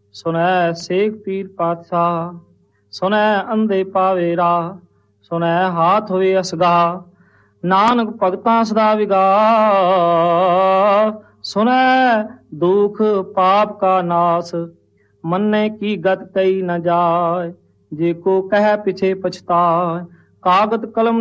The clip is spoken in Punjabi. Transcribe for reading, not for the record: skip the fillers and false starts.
ਸੁਣੈ ਸੇਖ ਪੀਰ ਪਾਤਸ਼ਾਹ। ਸੁਣੈ ਅੰਧੇ ਪਾਵੇ ਰਾਹ, ਸੁਣੈ ਹਾਥ ਹੋਏ ਅਸਗਾ, ਨਾਨਕ ਭਗਤਾਂ ਸਦਾ ਵਿਗਾ। ਸੁਣੈ ਦੁਖ ਪਾਪ ਕਾ ਨਾਸ, ਮੰਨੇ ਕੀ ਗਤ ਕਈ ਨ ਜਾਏ, ਜੇ ਕੋ ਕਹਿ ਪਿਛੇ ਪਛਤਾਏ। ਕਾਗਤ ਕਲਮ